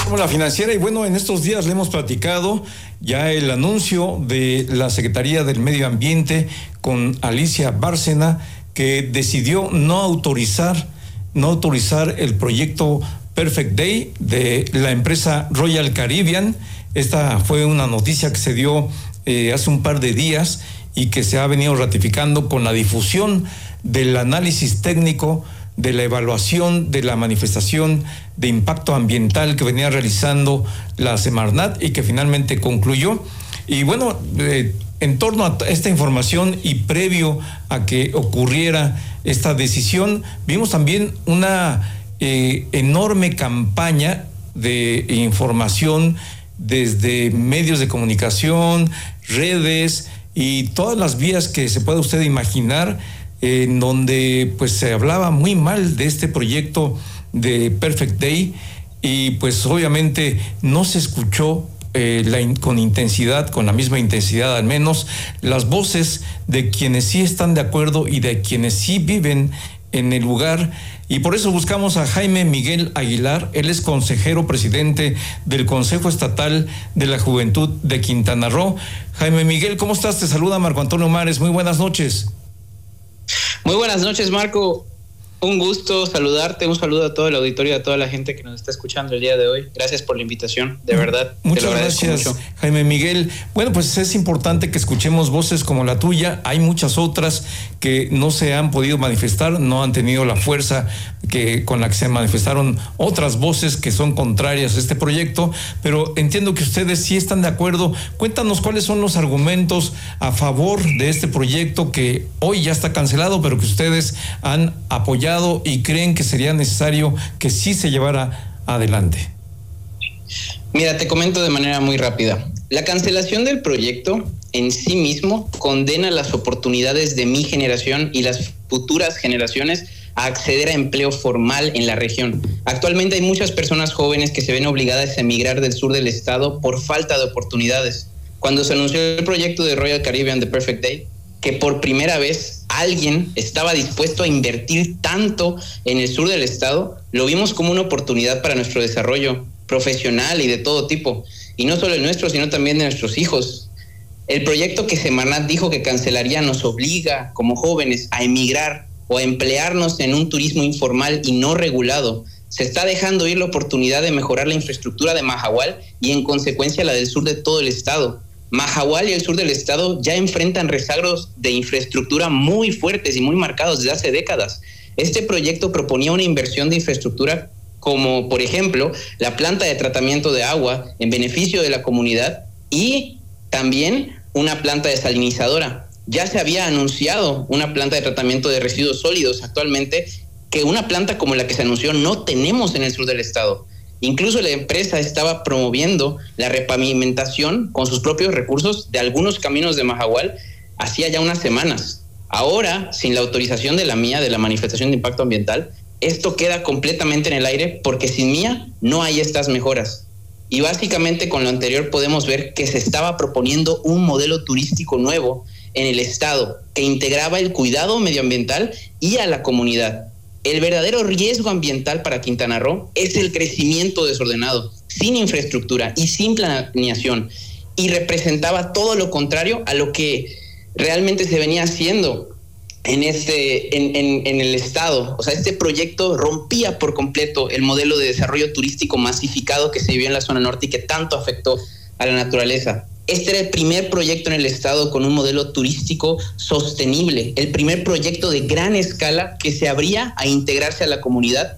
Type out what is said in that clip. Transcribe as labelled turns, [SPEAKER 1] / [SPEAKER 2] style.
[SPEAKER 1] Como la financiera, y bueno, en estos días le hemos platicado ya el anuncio de la Secretaría del Medio Ambiente con Alicia Bárcena, que decidió no autorizar el proyecto Perfect Day de la empresa Royal Caribbean. Esta fue una noticia que se dio hace un par de días y que se ha venido ratificando con la difusión del análisis técnico de la evaluación de la manifestación de impacto ambiental que venía realizando la Semarnat y que finalmente concluyó. Y bueno, en torno a esta información y previo a que ocurriera esta decisión, vimos también una enorme campaña de información desde medios de comunicación, redes y todas las vías que se pueda usted imaginar, en donde pues se hablaba muy mal de este proyecto de Perfect Day y pues obviamente no se escuchó con la misma intensidad al menos, las voces de quienes sí están de acuerdo y de quienes sí viven en el lugar. Y por eso buscamos a Jaime Miguel Aguilar. Él es consejero presidente del Consejo Estatal de la Juventud de Quintana Roo. Jaime Miguel, ¿cómo estás? Te saluda Marco Antonio Mares. Muy buenas noches.
[SPEAKER 2] Muy buenas noches, Marco. Un gusto saludarte, un saludo a todo el auditorio, a toda la gente que nos está escuchando el día de hoy. Gracias por la invitación, de verdad.
[SPEAKER 1] Muchas gracias, mucho. Jaime Miguel. Bueno, pues es importante que escuchemos voces como la tuya. Hay muchas otras que no se han podido manifestar, no han tenido la fuerza con la que se manifestaron otras voces que son contrarias a este proyecto, pero entiendo que ustedes sí están de acuerdo. Cuéntanos cuáles son los argumentos a favor de este proyecto que hoy ya está cancelado, pero que ustedes han apoyado y creen que sería necesario que sí se llevara adelante.
[SPEAKER 2] Mira, te comento de manera muy rápida. La cancelación del proyecto en sí mismo condena las oportunidades de mi generación y las futuras generaciones a acceder a empleo formal en la región. Actualmente hay muchas personas jóvenes que se ven obligadas a emigrar del sur del estado por falta de oportunidades. Cuando se anunció el proyecto de Royal Caribbean de Perfect Day, que por primera vez alguien estaba dispuesto a invertir tanto en el sur del estado, lo vimos como una oportunidad para nuestro desarrollo profesional y de todo tipo, y no solo el nuestro, sino también de nuestros hijos. El proyecto que Semarnat dijo que cancelaría nos obliga como jóvenes a emigrar o a emplearnos en un turismo informal y no regulado. Se está dejando ir la oportunidad de mejorar la infraestructura de Mahahual y en consecuencia la del sur de todo el estado. Mahahual y el sur del estado ya enfrentan rezagos de infraestructura muy fuertes y muy marcados desde hace décadas. Este proyecto proponía una inversión de infraestructura como, por ejemplo, la planta de tratamiento de agua en beneficio de la comunidad y también una planta desalinizadora. Ya se había anunciado una planta de tratamiento de residuos sólidos. Actualmente, que una planta como la que se anunció no tenemos en el sur del estado. Incluso la empresa estaba promoviendo la repavimentación con sus propios recursos de algunos caminos de Mahahual hacía ya unas semanas. Ahora, sin la autorización de la MIA, de la manifestación de impacto ambiental, esto queda completamente en el aire porque sin MIA no hay estas mejoras. Y básicamente con lo anterior podemos ver que se estaba proponiendo un modelo turístico nuevo en el estado que integraba el cuidado medioambiental y a la comunidad. El verdadero riesgo ambiental para Quintana Roo es el crecimiento desordenado, sin infraestructura y sin planeación, y representaba todo lo contrario a lo que realmente se venía haciendo en el estado. O sea, este proyecto rompía por completo el modelo de desarrollo turístico masificado que se vivió en la zona norte y que tanto afectó a la naturaleza. Este era el primer proyecto en el estado con un modelo turístico sostenible, el primer proyecto de gran escala que se abría a integrarse a la comunidad